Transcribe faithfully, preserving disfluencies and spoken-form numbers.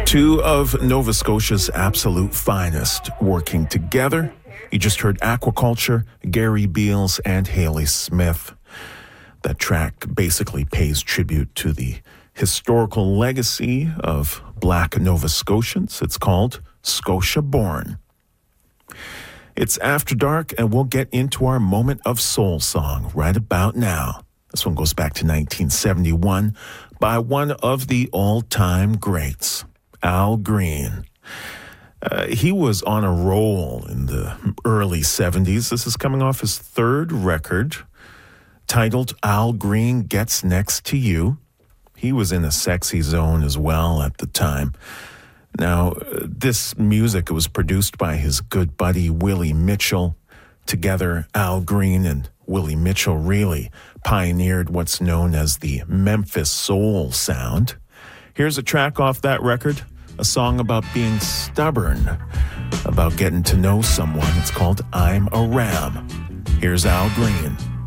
Two of Nova Scotia's absolute finest working together. You just heard Aquaculture, Gary Beals, and Haley Smith. That track basically pays tribute to the historical legacy of Black Nova Scotians. It's called Scotia Born. It's After Dark, and we'll get into our moment of soul song right about now. This one goes back to nineteen seventy-one by one of the all-time greats, Al Green. Uh, he was on a roll in the early seventies. This is coming off his third record, titled Al Green Gets Next to You. He was in a sexy zone as well at the time. Now, uh, this music was produced by his good buddy Willie Mitchell. Together, Al Green and Willie Mitchell really pioneered what's known as the Memphis soul sound. Here's a track off that record, a song about being stubborn, about getting to know someone. It's called I'm a Ram. Here's Al Green.